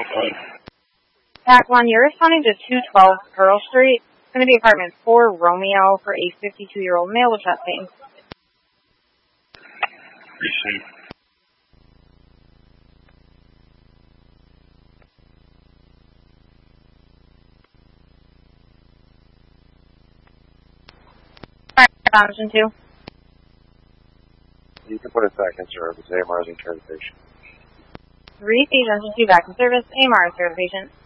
Pack 1, you're responding to 212 Pearl Street. It's going to be apartment 4 Romeo for a 52-year-old male with chest pain. Receive. Option 2. You can put us back in service. AMR is in care of the patient. Repeat, Option 2 back in service. AMR is care of the patient.